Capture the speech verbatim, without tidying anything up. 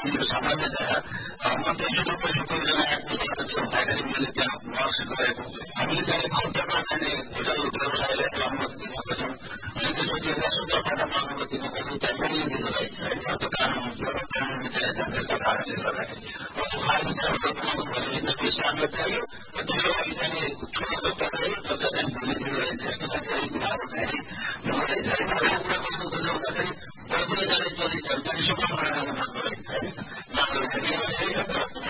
यो सामान्यतया म त्यसले पछि कोहीजना एक्टिभबाट चाहिँ हुँदाखेरि मैले त्यहाँ महसुस गरेको हामीले त्यहाँ काउन्टरमा जाने होटल व्यवसायलाई अनुमति दिन खोज्यौँ अनि त्यसपछि रेस्टुरेन्टबाट अनुमति दिन खोज्यौँ त्यहाँ पनि दिनलाई होइन त्यो कानुन कानुन विषय जानकारीका कारणले गर्दाखेरि अब फाइभ स्टारको बनाउनु भने जति सानो चाहियो त्यसको लागि चाहिँ ठुलो डक्टर चाहियो जसलाई चाहिँ भोलि दिनु त्यसको लागि धेरै कुराहरू चाहिँ मलाई चाहिँ एउटा कुरा कस्तो बुझाउँदाखेरि बढ्दै जाने चोरी छ त्यसो पनि बनाउनु मन पऱ्यो होइन